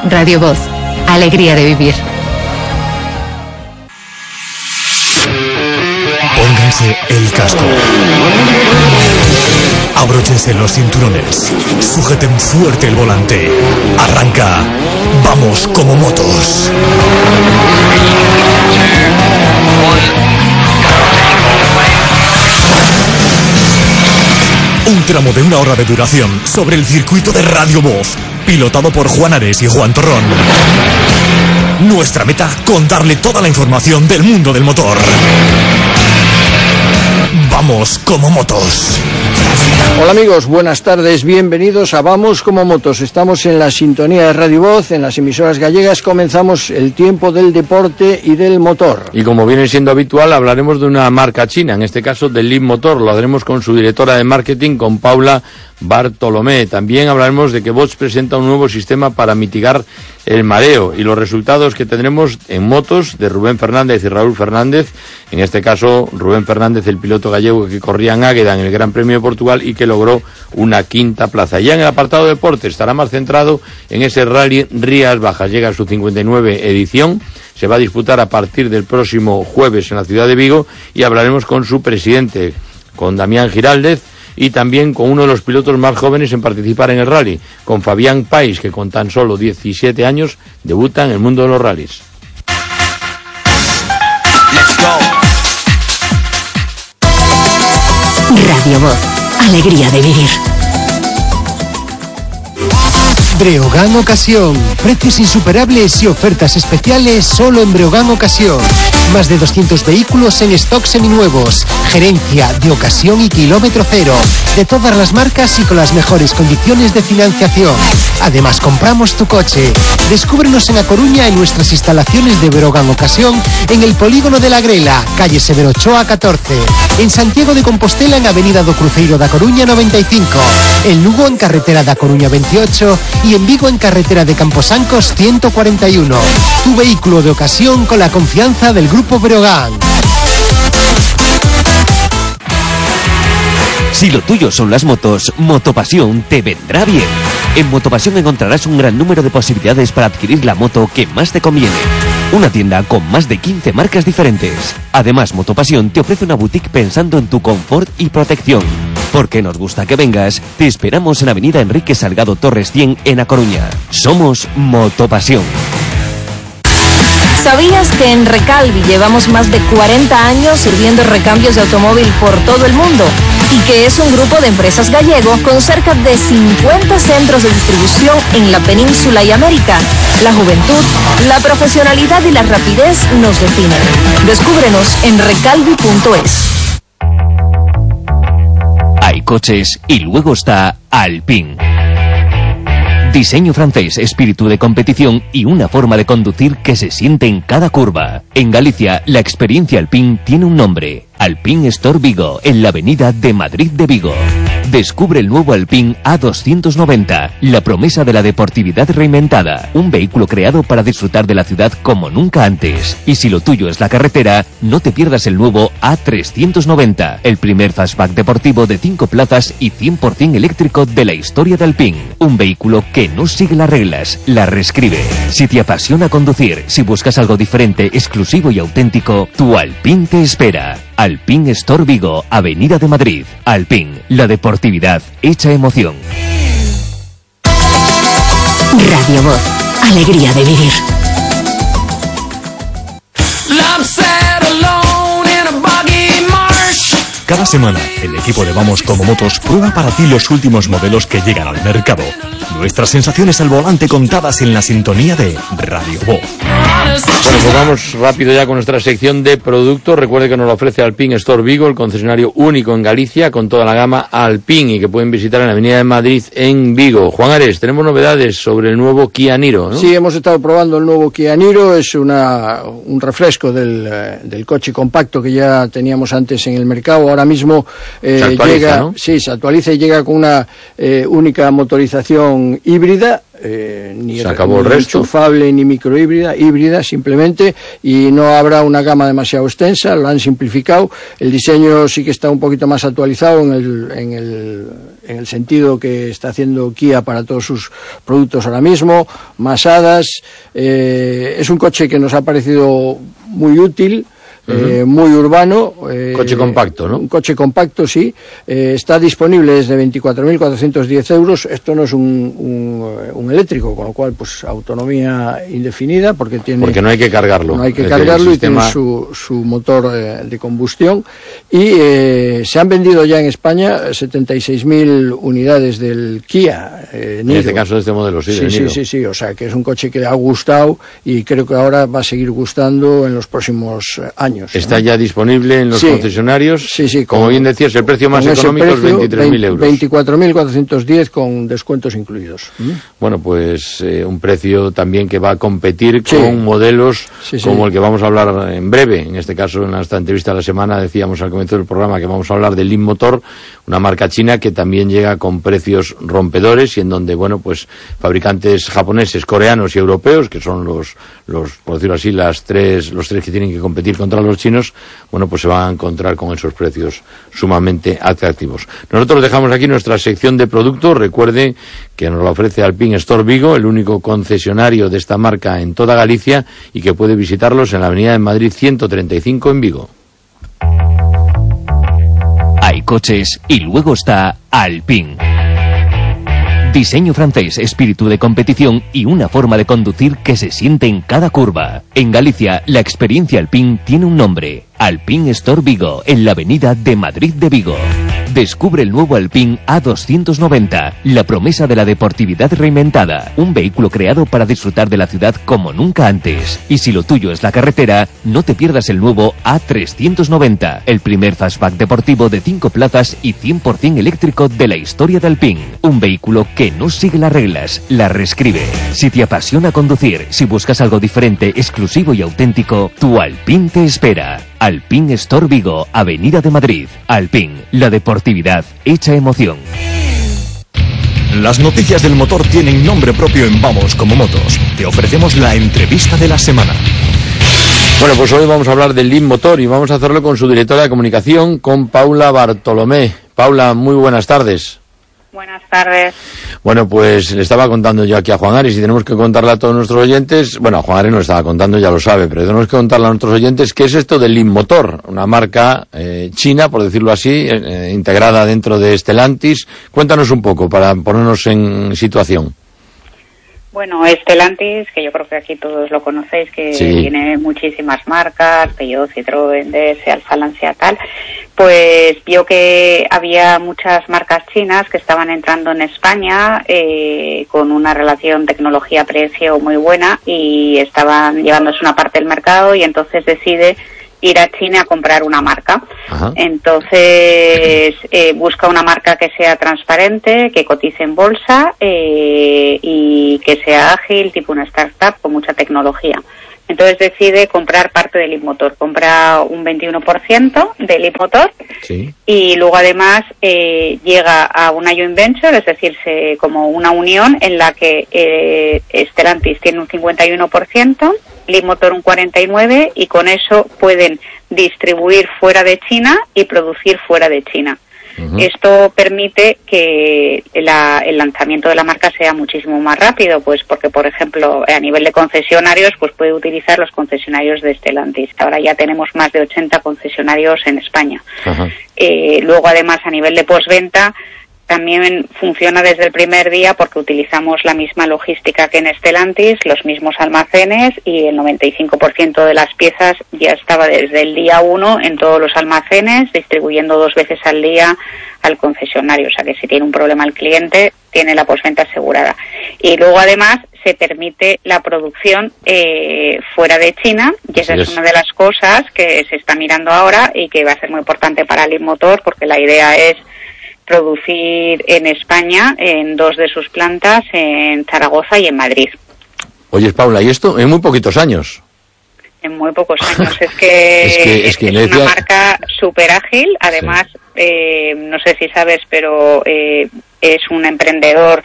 Radio Voz, alegría de vivir. Pónganse el casco. Abróchense los cinturones. Sujeten fuerte el volante. Arranca. Vamos como motos. Un tramo de 1 hora de duración sobre el circuito de Radio Voz, pilotado por Juan Ares y Juan Torrón. Nuestra meta, contarle toda la información del mundo del motor. Vamos como motos. Hola amigos, buenas tardes, bienvenidos a Vamos como motos. Estamos en la sintonía de Radio Voz, en las emisoras gallegas. Comenzamos el tiempo del deporte y del motor. Y como viene siendo habitual, hablaremos de una marca china, en este caso del Leapmotor. Lo haremos con su directora de marketing, con Paula Bartolomé. También hablaremos de que Bosch presenta un nuevo sistema para mitigar el mareo y los resultados que tendremos en motos de Rubén Fernández y Raúl Fernández. En este caso, Rubén Fernández, el piloto gallego que corría en Águeda en el Gran Premio de Portugal y que logró una 5ª plaza. Ya en el apartado de deporte estará más centrado en ese Rally Rías Bajas. Llega a su 59 edición. Se va a disputar a partir del próximo jueves en la ciudad de Vigo y hablaremos con su presidente, con Damián Giraldez, y también con uno de los pilotos más jóvenes en participar en el rally, con Fabián Pais, que con tan solo 17 años debuta en el mundo de los rallies. Radio Voz, alegría de vivir. Breogán Ocasión, precios insuperables y ofertas especiales solo en Breogán Ocasión. Más de 200 vehículos en stock seminuevos, gerencia de ocasión y kilómetro cero, de todas las marcas y con las mejores condiciones de financiación. Además, compramos tu coche. Descúbrenos en A Coruña en nuestras instalaciones de Breogán Ocasión, en el Polígono de la Grela, calle Severo Ochoa 14, en Santiago de Compostela en Avenida do Cruceiro da Coruña 95, en Lugo en carretera da Coruña 28 y en Vigo en carretera de Camposancos 141. Tu vehículo de ocasión con la confianza del Grupo Breogán. Si lo tuyo son las motos, Motopasión te vendrá bien. En Motopasión encontrarás un gran número de posibilidades para adquirir la moto que más te conviene. Una tienda con más de 15 marcas diferentes. Además, Motopasión te ofrece una boutique pensando en tu confort y protección. Porque nos gusta que vengas, te esperamos en Avenida Enrique Salgado Torres 100 en A Coruña. Somos Motopasión. ¿Sabías que en Recalvi llevamos más de 40 años sirviendo recambios de automóvil por todo el mundo? Y que es un grupo de empresas gallego con cerca de 50 centros de distribución en la península y América. La juventud, la profesionalidad y la rapidez nos definen. Descúbrenos en recalvi.es. Hay coches y luego está Alpine. Diseño francés, espíritu de competición y una forma de conducir que se siente en cada curva. En Galicia, la experiencia Alpine tiene un nombre: Alpine Store Vigo, en la avenida de Madrid de Vigo. Descubre el nuevo Alpine A290, la promesa de la deportividad reinventada. Un vehículo creado para disfrutar de la ciudad como nunca antes. Y si lo tuyo es la carretera, no te pierdas el nuevo A390, el primer fastback deportivo de 5 plazas y 100% eléctrico de la historia de Alpine. Un vehículo que no sigue las reglas, las reescribe. Si te apasiona conducir, si buscas algo diferente, exclusivo y auténtico, tu Alpine te espera. Alpine Store Vigo, Avenida de Madrid. Alpine, la deportividad hecha emoción. Radio Voz, alegría de vivir. Cada semana, el equipo de Vamos como Motos prueba para ti los últimos modelos que llegan al mercado. Nuestras sensaciones al volante contadas en la sintonía de Radio Voz. Bueno, pues vamos rápido ya con nuestra sección de productos. Recuerde que nos lo ofrece Alpine Store Vigo, el concesionario único en Galicia con toda la gama Alpine y que pueden visitar en la Avenida de Madrid en Vigo. Juan Ares, tenemos novedades sobre el nuevo Kia Niro, ¿no? Sí, hemos estado probando el nuevo Kia Niro. Es un refresco del coche compacto que ya teníamos antes en el mercado. Ahora mismo se actualiza, llega, ¿no? Sí, se actualiza y llega con una única motorización híbrida. Ni se acabó el resto, enchufable ni híbrida simplemente, y no habrá una gama demasiado extensa, lo han simplificado. El diseño sí que está un poquito más actualizado en en el sentido que está haciendo Kia para todos sus productos ahora mismo, más hadas. Es un coche que nos ha parecido muy útil, muy urbano. Coche compacto, ¿no? Un coche compacto, sí. Está disponible desde 24.410 euros. Esto no es un eléctrico, con lo cual, pues, autonomía indefinida, porque no hay que cargarlo. No hay que cargarlo, y tiene su motor de combustión. Y se han vendido ya en España 76.000 unidades del Kia en este caso, de este modelo, sí. Sí. O sea, que es un coche que le ha gustado y creo que ahora va a seguir gustando en los próximos años. ¿Está ya disponible en los concesionarios? Sí. Como bien decías, el precio más económico es 23.000 euros. 24.410 con descuentos incluidos. Bueno, pues un precio también que va a competir con modelos como el que vamos a hablar en breve. En este caso, en esta entrevista de la semana, decíamos al comienzo del programa que vamos a hablar de Leap Motor, una marca china que también llega con precios rompedores y en donde, bueno, pues fabricantes japoneses, coreanos y europeos, que son los por decirlo así, los tres que tienen que competir contra los chinos, bueno, pues se van a encontrar con esos precios sumamente atractivos. Nosotros dejamos aquí nuestra sección de productos. Recuerden que nos la ofrece Alpine Store Vigo, el único concesionario de esta marca en toda Galicia, y que puede visitarlos en la avenida de Madrid 135 en Vigo. Hay coches y luego está Alpine. Diseño francés, espíritu de competición y una forma de conducir que se siente en cada curva. En Galicia, la experiencia Alpine tiene un nombre: Alpine Store Vigo, en la avenida de Madrid de Vigo. Descubre el nuevo Alpine A290, la promesa de la deportividad reinventada. Un vehículo creado para disfrutar de la ciudad como nunca antes. Y si lo tuyo es la carretera, no te pierdas el nuevo A390, el primer fastback deportivo de 5 plazas y 100% eléctrico de la historia de Alpine. Un vehículo que no sigue las reglas, las reescribe. Si te apasiona conducir, si buscas algo diferente, exclusivo y auténtico, tu Alpine te espera. Alpine Store Vigo, Avenida de Madrid. Alpine, la deportividad hecha emoción. Las noticias del motor tienen nombre propio en Vamos Como Motos. Te ofrecemos la entrevista de la semana. Bueno, pues hoy vamos a hablar del Leap Motor y vamos a hacerlo con su directora de comunicación, con Paula Bartolomé. Paula, muy buenas tardes. Buenas tardes. Bueno, pues le estaba contando yo aquí a Juan Ares y tenemos que contarle a todos nuestros oyentes, bueno, a Juan Ares nos lo estaba contando, ya lo sabe, pero tenemos que contarle a nuestros oyentes qué es esto del Leap Motor, una marca china, por decirlo así, integrada dentro de Stellantis. Cuéntanos un poco para ponernos en situación. Bueno, Stellantis, que yo creo que aquí todos lo conocéis, que tiene muchísimas marcas, Peugeot, Citroën, DS, Alfa Lancia, tal, pues vio que había muchas marcas chinas que estaban entrando en España con una relación tecnología-precio muy buena y estaban llevándose una parte del mercado, y entonces decide ir a China a comprar una marca. Ajá. Entonces busca una marca que sea transparente, que cotice en bolsa y que sea ágil, tipo una startup con mucha tecnología. Entonces decide comprar parte de Leap Motor, compra un 21% de Leap Motor y luego además llega a una joint venture, es decir, como una unión en la que Stellantis tiene un 51%, Leap Motor un 49%, y con eso pueden distribuir fuera de China y producir fuera de China. Uh-huh. Esto permite que el lanzamiento de la marca sea muchísimo más rápido, pues porque, por ejemplo, a nivel de concesionarios, pues puede utilizar los concesionarios de Stellantis. Ahora ya tenemos más de 80 concesionarios en España. Uh-huh. Luego, además, a nivel de postventa, también funciona desde el primer día porque utilizamos la misma logística que en Stellantis, los mismos almacenes, y el 95% de las piezas ya estaba desde el día 1 en todos los almacenes, distribuyendo 2 veces al día al concesionario. O sea que si tiene un problema el cliente, tiene la postventa asegurada. Y luego además se permite la producción fuera de China, y esa es una de las cosas que se está mirando ahora y que va a ser muy importante para Leap Motor, porque la idea es producir en España en 2 de sus plantas, en Zaragoza y en Madrid. Oye, Paula, ¿y esto en muy poquitos años? En muy pocos años. Es que es una marca súper ágil. Además, no sé si sabes, pero es un emprendedor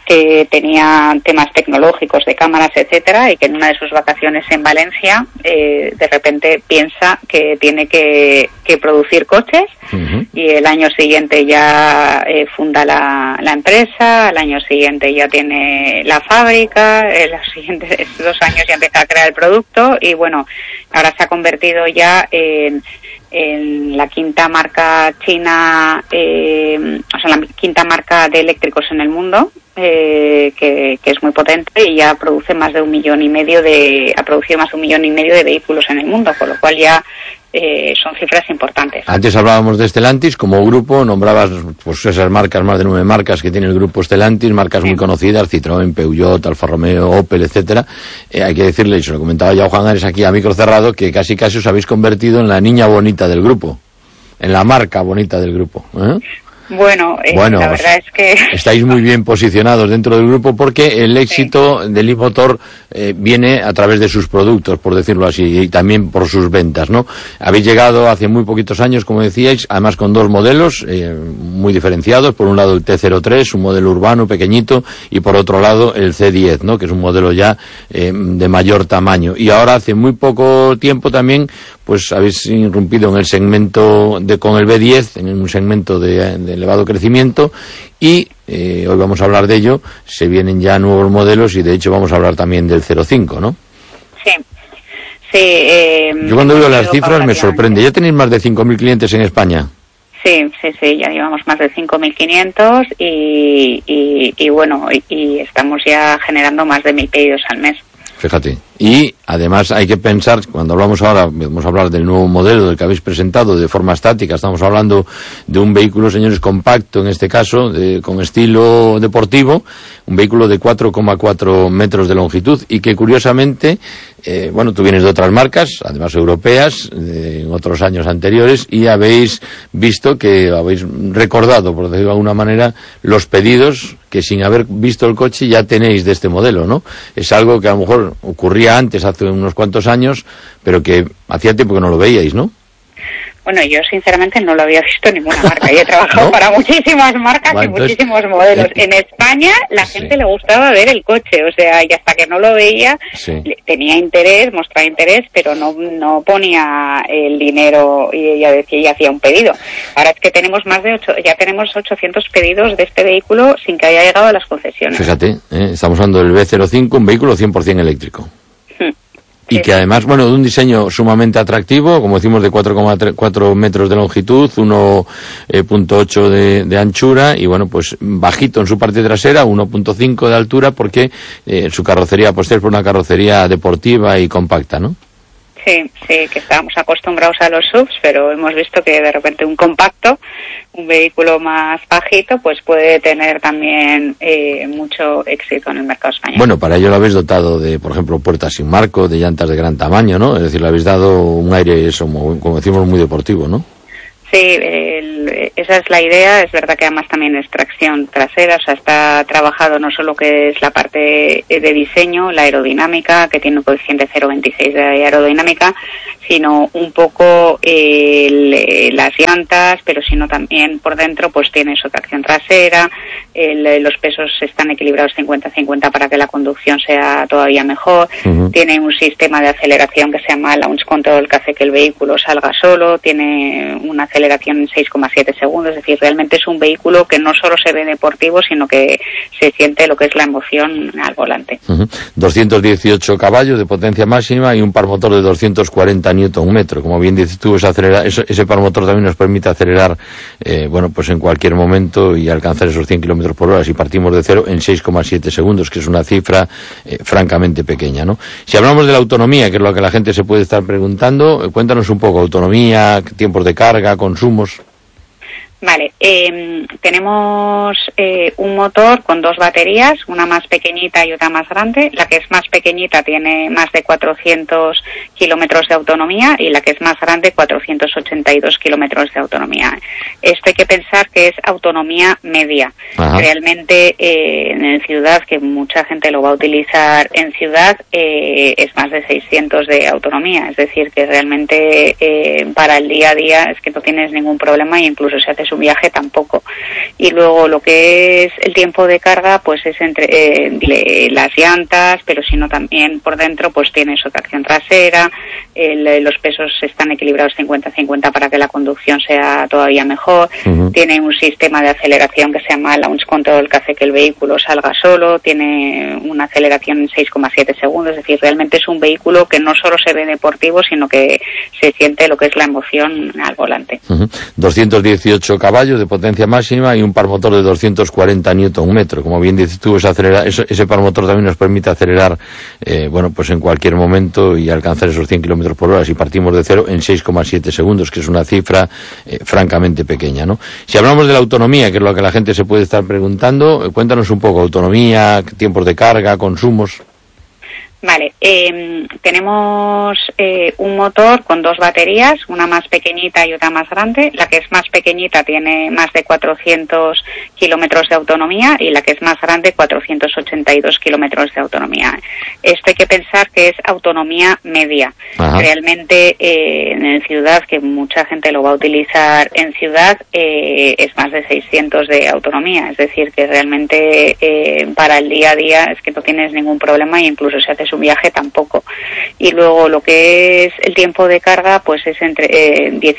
que tenía temas tecnológicos de cámaras, etcétera, y que en una de sus vacaciones en Valencia de repente piensa que tiene que producir coches. Y el año siguiente ya funda la empresa, al año siguiente ya tiene la fábrica, en los siguientes 2 años ya empieza a crear el producto y bueno, ahora se ha convertido ya en la quinta marca china, la quinta marca de eléctricos en el mundo, que es muy potente y ya produce más de 1,5 millones ha producido más de 1,5 millones de vehículos en el mundo, con lo cual ya son cifras importantes. Antes hablábamos de Stellantis como grupo, nombrabas pues esas marcas, más de 9 marcas que tiene el grupo Stellantis, marcas muy conocidas, Citroën, Peugeot, Alfa Romeo, Opel, etcétera. Hay que decirle, y se lo comentaba ya Juan Ares aquí a micro cerrado, que casi os habéis convertido en la niña bonita del grupo, en la marca bonita del grupo, ¿eh? Bueno, la verdad es que estáis muy bien posicionados dentro del grupo porque el éxito del e-motor viene a través de sus productos, por decirlo así, y también por sus ventas, ¿no? Habéis llegado hace muy poquitos años, como decíais, además con 2 modelos muy diferenciados. Por un lado el T03, un modelo urbano pequeñito, y por otro lado el C10, ¿no? Que es un modelo ya de mayor tamaño. Y ahora hace muy poco tiempo también pues habéis irrumpido en el segmento con el B10, en un segmento de elevado crecimiento, y hoy vamos a hablar de ello. Se vienen ya nuevos modelos y de hecho vamos a hablar también del 05, ¿no? Sí. Yo cuando veo las cifras me sorprende. ¿Ya tenéis más de 5.000 clientes en España? Sí, ya llevamos más de 5.500 y bueno, y estamos ya generando más de 1.000 pedidos al mes. Fíjate. Y además hay que pensar, cuando hablamos ahora, vamos a hablar del nuevo modelo del que habéis presentado de forma estática, estamos hablando de un vehículo, señores, compacto en este caso, con estilo deportivo, un vehículo de 4,4 metros de longitud y que curiosamente, tú vienes de otras marcas, además europeas, en otros años anteriores, y habéis visto que habéis recordado, por decirlo de alguna manera, los pedidos que sin haber visto el coche ya tenéis de este modelo, ¿no? Es algo que a lo mejor ocurría antes, hace unos cuantos años, pero que hacía tiempo que no lo veíais, ¿no? Bueno, yo sinceramente no lo había visto en ninguna marca. Yo he trabajado para muchísimas marcas y muchísimos modelos. En España la gente le gustaba ver el coche, o sea, y hasta que no lo veía tenía interés, mostraba interés, pero no ponía el dinero y ya decía y hacía un pedido. Ahora es que tenemos ya tenemos 800 pedidos de este vehículo sin que haya llegado a las concesiones. Fíjate, estamos hablando del B05, un vehículo 100% eléctrico. Y que además, de un diseño sumamente atractivo, como decimos, de 4,4 metros de longitud, 1,8 de anchura y pues bajito en su parte trasera, 1,5 de altura, porque su carrocería posterior es una carrocería deportiva y compacta, ¿no? Sí, que estábamos acostumbrados a los SUVs, pero hemos visto que de repente un compacto, un vehículo más bajito, pues puede tener también mucho éxito en el mercado español. Bueno, para ello lo habéis dotado de, por ejemplo, puertas sin marco, de llantas de gran tamaño, ¿no? Es decir, le habéis dado un aire, como decimos, muy deportivo, ¿no? Sí, esa es la idea. Es verdad que además también es tracción trasera, o sea, está trabajado no solo que es la parte de diseño, la aerodinámica, que tiene un coeficiente 0,26 de aerodinámica, sino un poco las llantas, pero sino también por dentro pues tiene su tracción trasera, los pesos están equilibrados 50-50 para que la conducción sea todavía mejor, tiene un sistema de aceleración que se llama Launch Control que hace que el vehículo salga solo, tiene una aceleración en 6,7 segundos, es decir, realmente es un vehículo que no solo se ve deportivo, sino que se siente lo que es la emoción al volante. 218 caballos de potencia máxima y un par motor de 240 Nm. Como bien dices tú, ese par motor también nos permite acelerar pues en cualquier momento y alcanzar esos 100 km por hora si partimos de cero en 6,7 segundos, que es una cifra francamente pequeña, ¿no? Si hablamos de la autonomía, que es lo que la gente se puede estar preguntando, cuéntanos un poco, autonomía, tiempos de carga, consumos. Vale, tenemos un motor con 2 baterías, una más pequeñita y otra más grande. La que es más pequeñita tiene más de 400 kilómetros de autonomía y la que es más grande 482 kilómetros de autonomía. Esto hay que pensar que es autonomía media. Ajá. Realmente en ciudad, que mucha gente lo va a utilizar en ciudad, es más de 600 de autonomía. Es decir, que realmente para el día a día es que no tienes ningún problema y incluso si haces un viaje tampoco. Y luego lo que es el tiempo de carga, pues es entre las llantas, pero si no también por dentro pues tiene su tracción trasera, los pesos están equilibrados 50-50 para que la conducción sea todavía mejor, tiene un sistema de aceleración que se llama launch control que hace que el vehículo salga solo, tiene una aceleración en 6,7 segundos, es decir, realmente es un vehículo que no solo se ve deportivo, sino que se siente lo que es la emoción al volante. 218 caballos de potencia máxima y un par motor de 240 Nm. Como bien dices tú, ese par motor también nos permite acelerar pues en cualquier momento y alcanzar esos 100 km por hora si partimos de cero en 6,7 segundos, que es una cifra francamente pequeña, ¿no? Si hablamos de la autonomía, que es lo que la gente se puede estar preguntando, cuéntanos un poco, autonomía, tiempos de carga, consumos. Vale, tenemos un motor con dos baterías, una más pequeñita y otra más grande. La que es más pequeñita tiene más de 400 kilómetros de autonomía y la que es más grande 482 kilómetros de autonomía. Esto hay que pensar que es autonomía media. Ajá. Realmente en ciudad, que mucha gente lo va a utilizar en ciudad, es más de 600 de autonomía. Es decir, que realmente para el día a día es que no tienes ningún problema e incluso si haces un viaje tampoco. Y luego lo que es el tiempo de carga pues es entre 10